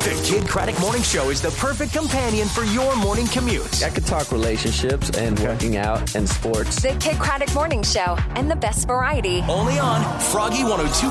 The Kid Craddock Morning Show is the perfect companion for your morning commute. I could talk relationships and working out and sports. The Kid Craddock Morning Show and the best variety. Only on Froggy 102.